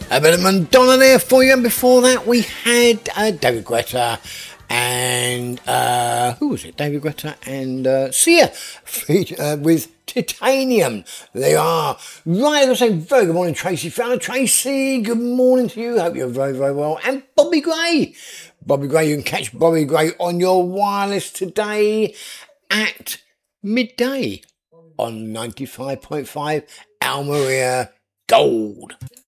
A bit of Madonna there for you, and before that we had David Guetta and who was it? David Guetta and Sia with Titanium. They are right. I'm saying very good morning, Tracy Fowler. Tracy, good morning to you. Hope you're very, very well. And Bobby Gray. Bobby Gray, you can catch Bobby Gray on your wireless today at midday on 95.5 Almeria Gold.